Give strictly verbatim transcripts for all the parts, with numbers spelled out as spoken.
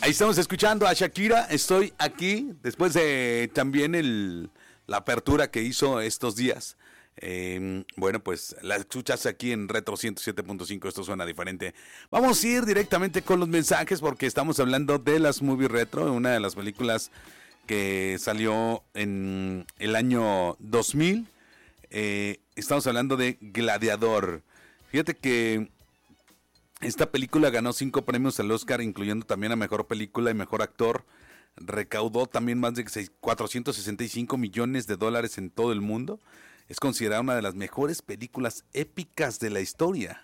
Ahí estamos escuchando a Shakira. Estoy aquí después de también el, la apertura que hizo estos días. Eh, bueno, pues la escuchas aquí en Retro ciento siete punto cinco. Esto suena diferente. Vamos a ir directamente con los mensajes porque estamos hablando de las Movie Retro, una de las películas que salió en el año dos mil. Eh, estamos hablando de Gladiador. Fíjate que esta película ganó cinco premios al Oscar, incluyendo también a Mejor Película y Mejor Actor. Recaudó también más de cuatrocientos sesenta y cinco millones de dólares en todo el mundo. Es considerada una de las mejores películas épicas de la historia.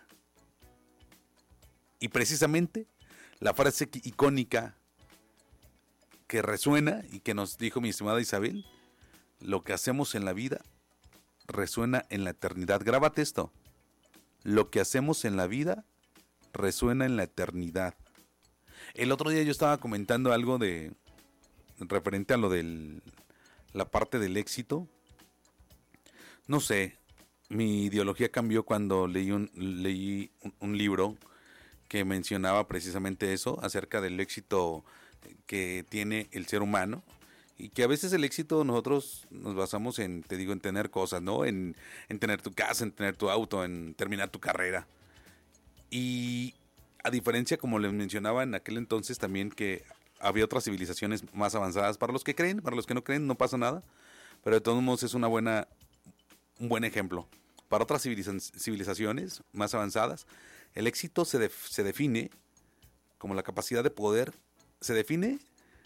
Y precisamente la frase icónica que resuena y que nos dijo mi estimada Isabel: lo que hacemos en la vida resuena en la eternidad. Grábate esto: lo que hacemos en la vida resuena en la eternidad. El otro día yo estaba comentando algo de referente a lo de la parte del éxito. No sé, mi ideología cambió cuando leí un leí un, un libro que mencionaba precisamente eso, acerca del éxito que tiene el ser humano, y que a veces el éxito nosotros nos basamos en, te digo, en tener cosas, ¿no? En, en tener tu casa, en tener tu auto, en terminar tu carrera. Y a diferencia, como les mencionaba en aquel entonces también, que había otras civilizaciones más avanzadas. Para los que creen, para los que no creen, no pasa nada, pero de todos modos es una buena, un buen ejemplo. Para otras civiliza- civilizaciones más avanzadas, el éxito se, def- se define como la capacidad de poder, se define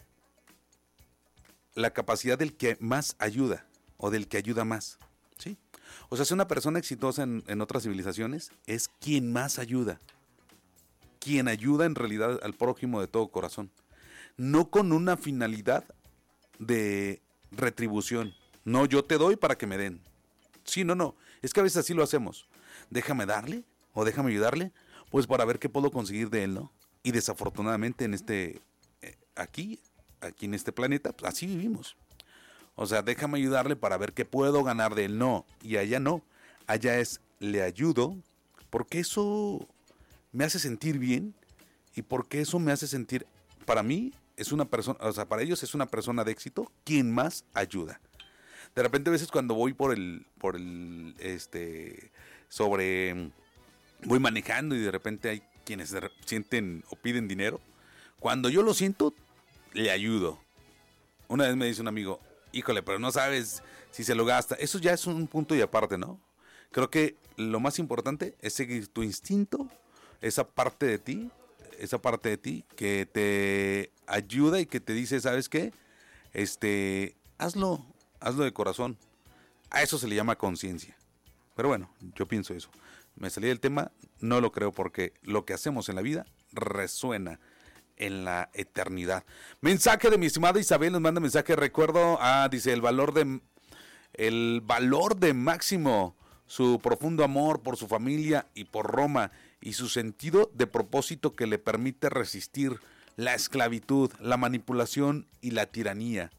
la capacidad del que más ayuda o del que ayuda más, ¿sí? O sea, si una persona exitosa en, en otras civilizaciones es quien más ayuda, quien ayuda en realidad al prójimo de todo corazón, no con una finalidad de retribución. No, yo te doy para que me den. Sí, no, no, es que a veces así lo hacemos. Déjame darle o déjame ayudarle, pues para ver qué puedo conseguir de él, ¿no? Y desafortunadamente en este, eh, aquí, aquí en este planeta, pues así vivimos. O sea, déjame ayudarle para ver qué puedo ganar de él. No, y allá no. Allá es, le ayudo porque eso me hace sentir bien y porque eso me hace sentir, para mí, es una persona, o sea, para ellos es una persona de éxito quien más ayuda. De repente a veces cuando voy por el, por el, este, sobre, voy manejando y de repente hay quienes sienten o piden dinero. Cuando yo lo siento, le ayudo. Una vez me dice un amigo: híjole, pero no sabes si se lo gasta. Eso ya es un punto y aparte, ¿no? Creo que lo más importante es seguir tu instinto, esa parte de ti, esa parte de ti que te ayuda y que te dice, ¿sabes qué? Este, hazlo, hazlo de corazón. A eso se le llama conciencia. Pero bueno, yo pienso eso. Me salí del tema, no lo creo, porque lo que hacemos en la vida resuena en la eternidad. Mensaje de mi estimada Isabel, nos manda mensaje. Recuerdo, ah, dice, el valor de el valor de Máximo, su profundo amor por su familia y por Roma, y su sentido de propósito que le permite resistir la esclavitud, la manipulación y la tiranía.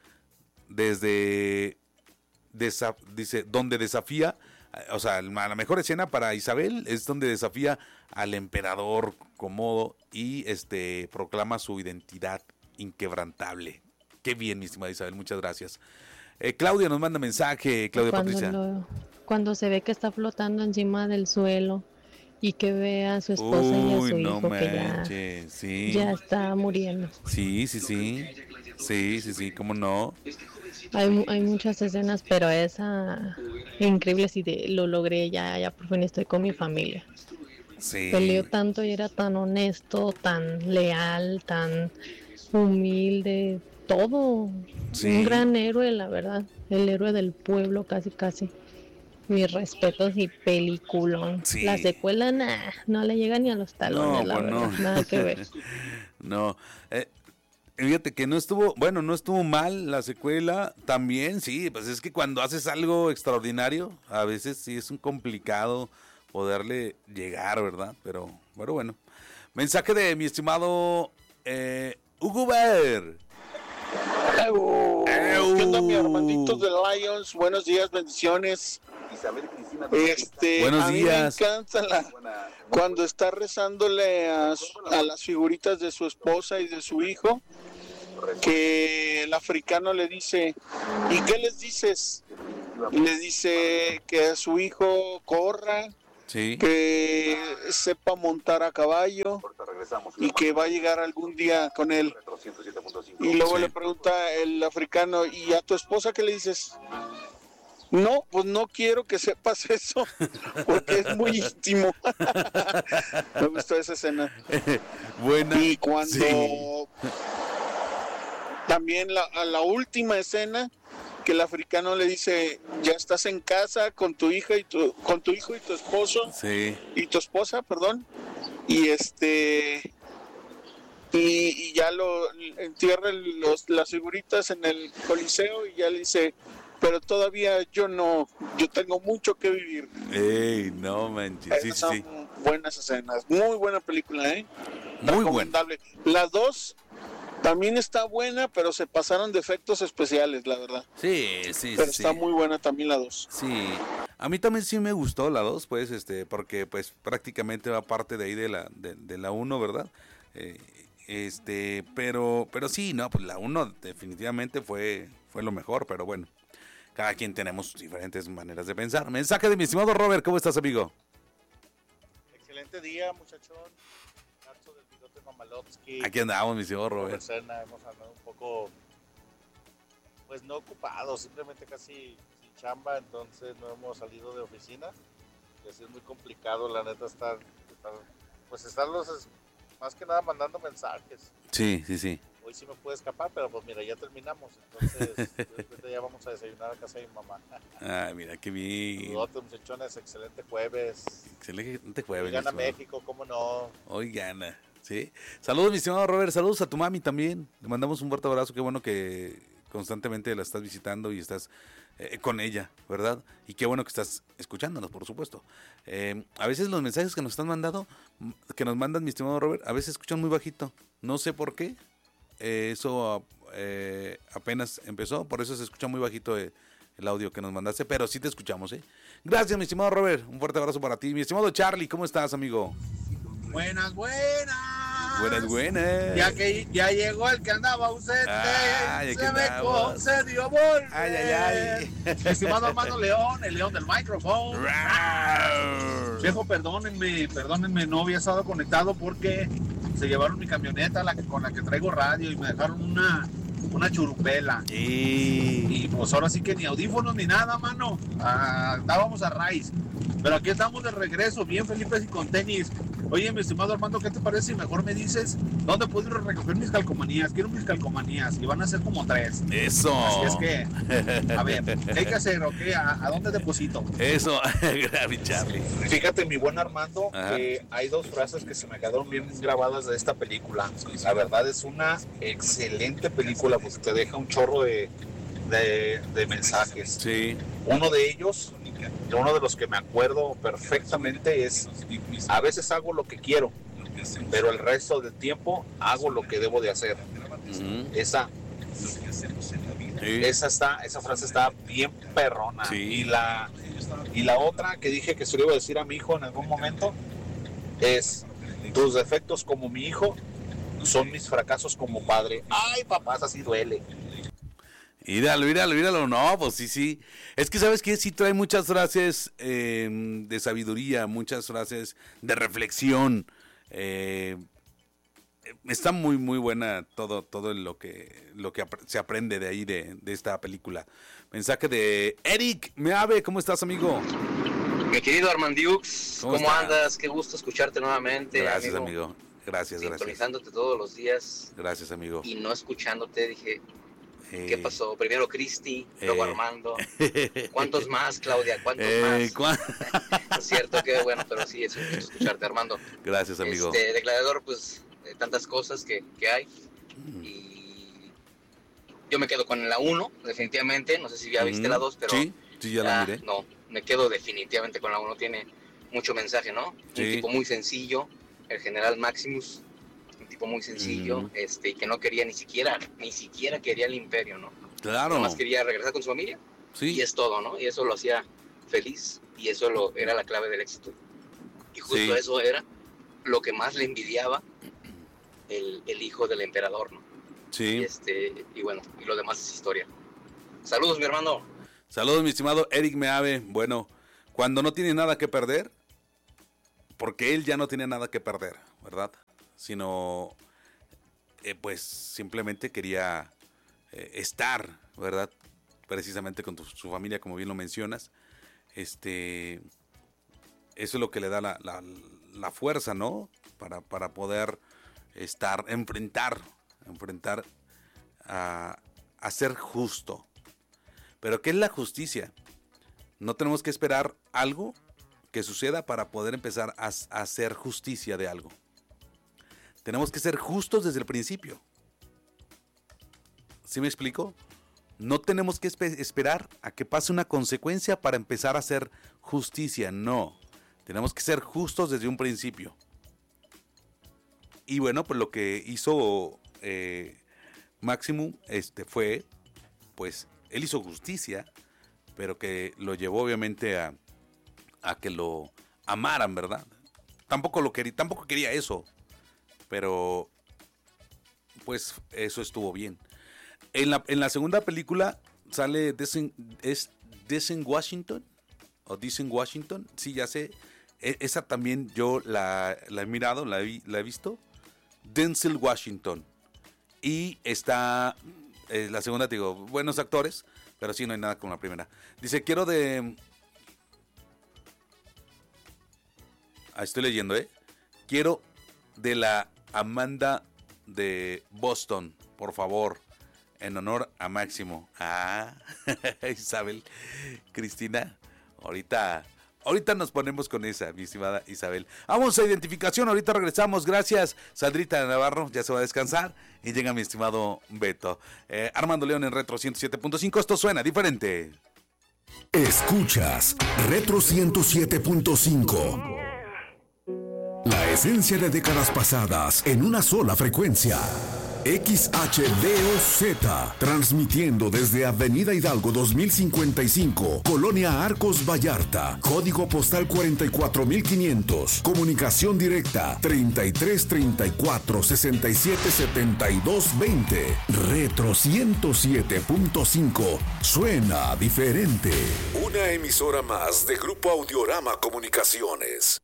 Desde, desa, dice, donde desafía, o sea, la mejor escena para Isabel es donde desafía al emperador Comodo y este proclama su identidad inquebrantable. Qué bien, mi estimada Isabel, muchas gracias. Eh, Claudia nos manda mensaje, Claudia cuando Patricia. Lo, cuando se ve que está flotando encima del suelo y que ve a su esposa Uy, y a su no hijo manches, que ya, sí. ya está muriendo. Sí, sí, sí. Sí, sí, sí, cómo no. Hay, hay muchas escenas, pero esa increíble, si de, lo logré, ya, ya por fin estoy con mi familia. Sí. Peleó tanto y era tan honesto, tan leal, tan humilde, todo. Sí. Un gran héroe, la verdad. El héroe del pueblo, casi, casi. Mis respetos y peliculón. Sí. La secuela, nah, no le llega ni a los talones, no, la pues verdad. No. Nada que ver. No, eh, fíjate que no estuvo, bueno, no estuvo mal la secuela, también, sí, pues es que cuando haces algo extraordinario, a veces sí es un complicado poderle llegar, ¿verdad? Pero, pero bueno. Mensaje de mi estimado eh, Hugo Ver. ¿Qué onda, mi hermanito de Lions? Buenos días, bendiciones. Este, Buenos a mí días. me encanta la, cuando está rezándole a, a las figuritas de su esposa y de su hijo, que el africano le dice, ¿y qué les dices? Le dice que a su hijo corra, Sí. que sepa montar a caballo y que va a llegar algún día con él. Y luego Sí. le pregunta el africano, ¿y a tu esposa qué le dices? No, pues no quiero que sepas eso, porque es muy íntimo. Me gustó esa escena. Buena. Y cuando Sí. también la, a la última escena, que el africano le dice, ya estás en casa con tu hija y tu, con tu hijo y tu esposo, Sí. y tu esposa, perdón, y este y, y ya lo entierra los, las figuritas en el coliseo y ya le dice, pero todavía yo no, yo tengo mucho que vivir. Ey, no manches. Sí, Esas sí, son sí. buenas escenas, muy buena película, ¿eh? Muy buena. Recomendable. La dos también está buena, pero se pasaron de efectos especiales, la verdad. Sí, sí, Pero sí. está sí. muy buena también la dos. Sí, a mí también sí me gustó la dos, pues, este, porque pues prácticamente va parte de ahí de la de, de la uno, ¿verdad? Eh, este, pero pero sí, no, pues la uno definitivamente fue fue lo mejor, pero bueno, cada quien tenemos diferentes maneras de pensar. Mensaje de mi estimado Robert, ¿cómo estás, amigo? Excelente día, muchachón. Nacho del Bigote Mamalotsky. Aquí andamos, mi estimado Robert. Cena, hemos andado un poco, pues no ocupados, simplemente casi sin chamba, entonces no hemos salido de oficina. Y así es muy complicado, la neta, estar, estar pues estarlos más que nada mandando mensajes. Sí, sí, sí. Hoy sí me puedo escapar, pero pues mira, ya terminamos, entonces después ya vamos a desayunar a casa de mi mamá. Ay, mira, qué bien. Saludotes, muchachones, excelente jueves. Excelente jueves. Hoy gana mi estimado. México, ¿cómo no? Hoy gana, ¿sí? Saludos, mi estimado Robert, saludos a tu mami también. Le mandamos un fuerte abrazo, qué bueno que constantemente la estás visitando y estás eh, con ella, ¿verdad? Y qué bueno que estás escuchándonos, por supuesto. Eh, a veces los mensajes que nos están mandando, que nos mandan, mi estimado Robert, a veces escuchan muy bajito. No sé por qué. Eh, eso eh, apenas empezó, por eso se escucha muy bajito eh, el audio que nos mandaste, pero sí te escuchamos, ¿eh? Gracias, mi estimado Robert, un fuerte abrazo para ti. Mi estimado Charlie, ¿cómo estás, amigo? Buenas, buenas. Buenas, buenas. Ya que ya llegó el que andaba ausente, Ah, ya que se me andamos. concedió volver. Ay, ay, ay. Estimado Armando León, el león del micrófono. Rar. Viejo, perdónenme, perdónenme, no había estado conectado porque se llevaron mi camioneta la que, con la que traigo radio y me dejaron una, una churupela. Y... Y pues ahora sí que ni audífonos ni nada, mano. Ah, estábamos a raíz. Pero aquí estamos de regreso, bien felices y con tenis. Oye, mi estimado Armando, ¿qué te parece si mejor me dices dónde puedo ir a recoger mis calcomanías? Quiero mis calcomanías y van a ser como tres. Eso. Así es que, a ver, ¿qué hay que hacer o qué? ¿A, a dónde deposito? Eso, mi Charlie. Fíjate, mi buen Armando, Ajá. que hay dos frases que se me quedaron bien grabadas de esta película. La verdad es una excelente película, pues te deja un chorro de, de, de mensajes. Sí. Uno de ellos, uno de los que me acuerdo perfectamente es, a veces hago lo que quiero, pero el resto del tiempo hago lo que debo de hacer. Uh-huh. Esa, Sí. esa, está, esa frase está bien perrona. Sí. Y, la, y la otra que dije que se lo iba a decir a mi hijo en algún momento es, tus defectos como mi hijo son mis fracasos como padre. Ay, papás, así duele. Míralo, míralo, míralo. No, pues sí, sí. Es que, ¿sabes qué? Sí trae muchas frases eh, de sabiduría, muchas frases de reflexión. Eh, está muy, muy buena todo, todo lo que, lo que ap- se aprende de ahí, de, de esta película. Mensaje de Eric Meave. ¿Cómo estás, amigo? Mi querido Armandiux, ¿Cómo ¿cómo, está? andas? Qué gusto escucharte nuevamente. Gracias, amigo. Gracias, gracias. Sintonizándote todos los días Gracias, amigo. y no escuchándote. Dije, Eh, ¿qué pasó? Primero Cristi, luego eh. Armando. ¿Cuántos más, Claudia? ¿Cuántos Eh, más? ¿cuá- Es cierto que bueno, pero sí, es un gusto escucharte, Armando. Gracias, amigo. Este, de Gladiador, pues, de tantas cosas que, que hay. Mm. Y yo me quedo con la uno, definitivamente. No sé si ya viste Mm, la dos, pero Sí, sí, ya la ah, miré. no, me quedo definitivamente con la uno. Tiene mucho mensaje, ¿no? Sí. Un tipo muy sencillo, el general Maximus, un tipo muy sencillo, Mm. este, y que no quería ni siquiera, ni siquiera quería el imperio, ¿no? Claro. Nada más quería regresar con su familia Sí. y es todo, ¿no? Y eso lo hacía feliz, y eso lo, era la clave del éxito. Y justo Sí. eso era lo que más le envidiaba el, el hijo del emperador, ¿no? Sí. Y, este, y bueno, y lo demás es historia. Saludos, mi hermano. Saludos, mi estimado Eric Meave. Bueno, cuando no tiene nada que perder, porque él ya no tiene nada que perder, ¿verdad? Sino, eh, pues, simplemente quería eh, estar, ¿verdad? Precisamente con tu, su familia, como bien lo mencionas. Este, eso es lo que le da la, la, la fuerza, ¿no? Para, para poder estar, enfrentar, enfrentar a, a ser justo. Pero ¿qué es la justicia? No tenemos que esperar algo que suceda para poder empezar a, a hacer justicia de algo. Tenemos que ser justos desde el principio. ¿Sí me explico? No tenemos que espe- esperar a que pase una consecuencia para empezar a hacer justicia. No. Tenemos que ser justos desde un principio. Y bueno, pues lo que hizo eh, Máximo este, fue, pues, él hizo justicia, pero que lo llevó obviamente a, a que lo amaran, ¿verdad? Tampoco lo quería, tampoco quería eso, pero pues eso estuvo bien. En la, en la segunda película sale Denzel, es Denzel Washington, o Denzel Washington, sí, ya sé, e, esa también yo la, la he mirado, la he, la he visto, Denzel Washington, y está, eh, la segunda te digo, buenos actores, pero sí no hay nada como la primera. Dice, quiero de... Ah, estoy leyendo, ¿eh? Quiero de la Amanda de Boston, por favor, en honor a Máximo. Ah, Isabel, Cristina, ahorita, ahorita nos ponemos con esa, mi estimada Isabel. Vamos a identificación, ahorita regresamos, gracias. Sandrita Navarro ya se va a descansar y llega mi estimado Beto. Eh, Armando León en Retro ciento siete punto cinco, esto suena diferente. Escuchas Retro ciento siete punto cinco. La esencia de décadas pasadas en una sola frecuencia. X H D O Z, transmitiendo desde Avenida Hidalgo dos mil cincuenta y cinco, Colonia Arcos Vallarta, código postal cuarenta y cuatro mil quinientos, comunicación directa treinta y tres treinta y cuatro sesenta y siete setenta y dos veinte. Retro ciento siete punto cinco, suena diferente. Una emisora más de Grupo Audiorama Comunicaciones.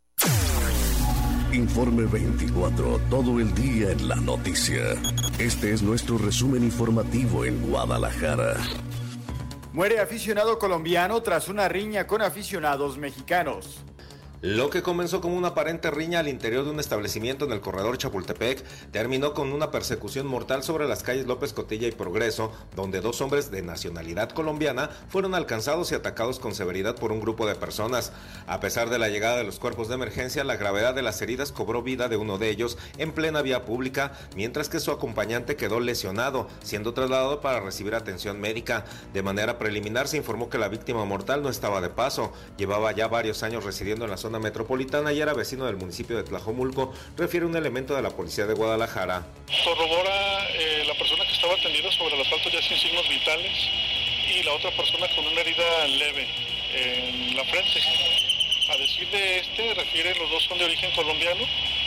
Informe veinticuatro, todo el día en la noticia. Este es nuestro resumen informativo en Guadalajara. Muere aficionado colombiano tras una riña con aficionados mexicanos. Lo que comenzó como una aparente riña al interior de un establecimiento en el corredor Chapultepec terminó con una persecución mortal sobre las calles López Cotilla y Progreso, donde dos hombres de nacionalidad colombiana fueron alcanzados y atacados con severidad por un grupo de personas. A pesar de la llegada de los cuerpos de emergencia, la gravedad de las heridas cobró vida de uno de ellos en plena vía pública, mientras que su acompañante quedó lesionado, siendo trasladado para recibir atención médica. De manera preliminar se informó que la víctima mortal no estaba de paso, llevaba ya varios años residiendo en la zona metropolitana y era vecino del municipio de Tlajomulco, refiere un elemento de la policía de Guadalajara. Corrobora eh, la persona que estaba atendida sobre el asfalto ya sin signos vitales y la otra persona con una herida leve en la frente. A decir de este, refiere los dos son de origen colombiano,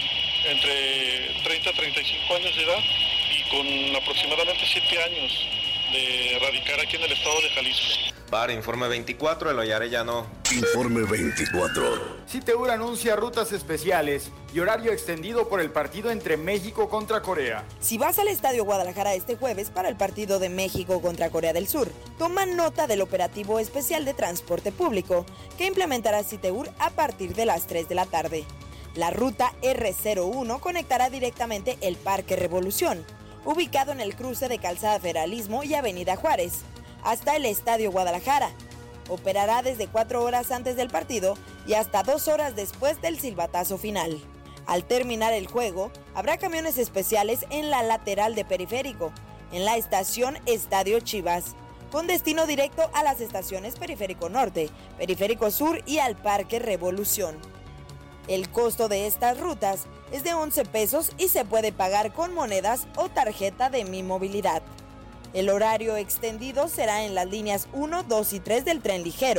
entre treinta a treinta y cinco años de edad y con aproximadamente siete años de radicar aquí en el estado de Jalisco. Para Informe veinticuatro, Eloy Arellano. Informe veinticuatro. Citeur anuncia rutas especiales y horario extendido por el partido entre México contra Corea. Si vas al Estadio Guadalajara este jueves para el partido de México contra Corea del Sur, toma nota del operativo especial de transporte público que implementará Citeur a partir de las tres de la tarde. La ruta erre cero uno conectará directamente el Parque Revolución, ubicado en el cruce de Calzada Federalismo y Avenida Juárez, hasta el Estadio Guadalajara. Operará desde cuatro horas antes del partido y hasta dos horas después del silbatazo final. Al terminar el juego, habrá camiones especiales en la lateral de Periférico, en la estación Estadio Chivas, con destino directo a las estaciones Periférico Norte, Periférico Sur y al Parque Revolución. El costo de estas rutas es de once pesos y se puede pagar con monedas o tarjeta de Mi Movilidad. El horario extendido será en las líneas uno, dos y tres del tren ligero,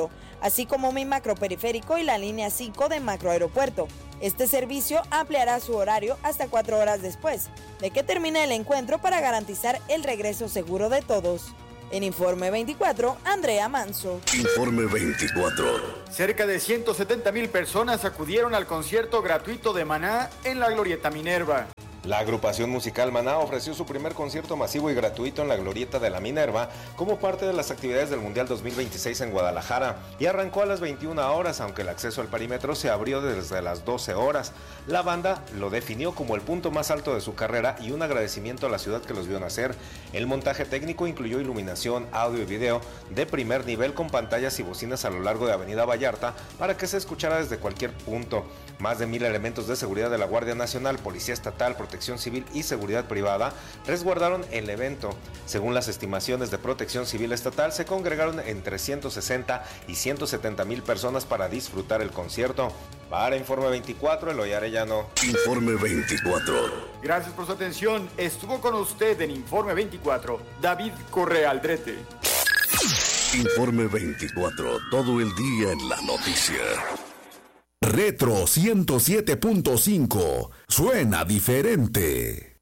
así como Mi Macroperiférico y la línea cinco de Macroaeropuerto. Este servicio ampliará su horario hasta cuatro horas después de que termine el encuentro para garantizar el regreso seguro de todos. En Informe veinticuatro, Andrea Manso. Informe veinticuatro. Cerca de ciento setenta mil personas acudieron al concierto gratuito de Maná en la Glorieta Minerva. La agrupación musical Maná ofreció su primer concierto masivo y gratuito en la Glorieta de la Minerva como parte de las actividades del Mundial dos mil veintiséis en Guadalajara y arrancó a las veintiuna horas, aunque el acceso al perímetro se abrió desde las doce horas. La banda lo definió como el punto más alto de su carrera y un agradecimiento a la ciudad que los vio nacer. El montaje técnico incluyó iluminación, audio y video de primer nivel con pantallas y bocinas a lo largo de Avenida Vallarta para que se escuchara desde cualquier punto. Más de mil elementos de seguridad de la Guardia Nacional, Policía Estatal, Protección Civil y Seguridad Privada resguardaron el evento. Según las estimaciones de Protección Civil Estatal, se congregaron entre ciento sesenta y ciento setenta mil personas para disfrutar el concierto. Para Informe veinticuatro, Eloy Arellano. Informe veinticuatro. Gracias por su atención. Estuvo con usted en Informe veinticuatro, David Correa Aldrete. Informe veinticuatro, todo el día en la noticia. Retro ciento siete punto cinco. Suena diferente.